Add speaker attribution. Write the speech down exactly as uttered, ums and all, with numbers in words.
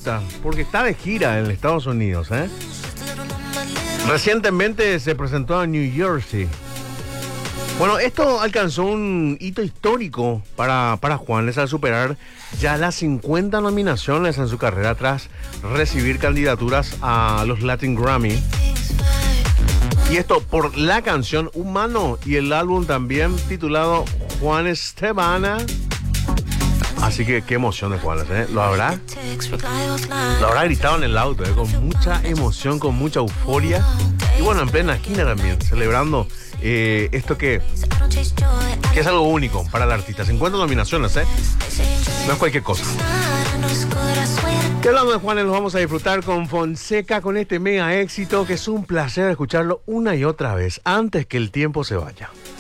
Speaker 1: gusta, porque está de gira en Estados Unidos, ¿eh? Recientemente se presentó en New Jersey. Bueno, esto alcanzó un hito histórico para, para Juanes al superar ya las cincuenta nominaciones en su carrera tras recibir candidaturas a los Latin Grammy. Y esto por la canción Humano y el álbum también titulado Juanes Te Bana. Así que qué emoción de Juanes, ¿eh? Lo habrá, lo habrá gritado en el auto, ¿eh? Con mucha emoción, con mucha euforia. Y bueno, en plena esquina también, celebrando eh, esto que, que es algo único para el artista. cincuenta nominaciones, ¿eh? No es cualquier cosa. Y hablando de Juanes, los vamos a disfrutar con Fonseca, con este mega éxito, que es un placer escucharlo una y otra vez, antes que el tiempo se vaya.